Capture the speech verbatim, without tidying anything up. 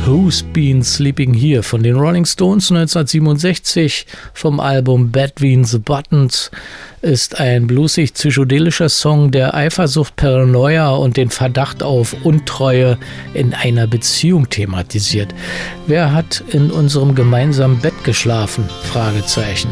Who's Been Sleeping Here von den Rolling Stones neunzehnhundertsiebenundsechzig vom Album Between the Buttons ist ein bluesig-psychedelischer Song, der Eifersucht, Paranoia und den Verdacht auf Untreue in einer Beziehung thematisiert. Wer hat in unserem gemeinsamen Bett geschlafen? Fragezeichen.